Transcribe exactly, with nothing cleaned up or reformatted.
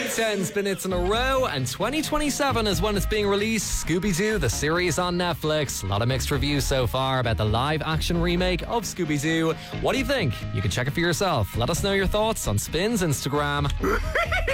ten spin hits in a row, and twenty twenty-seven is when it's being released. Scooby-Doo, the series on Netflix. A lot of mixed reviews so far about the live-action remake of Scooby-Doo. What do you think? You can check it for yourself. Let us know your thoughts on Spin's Instagram.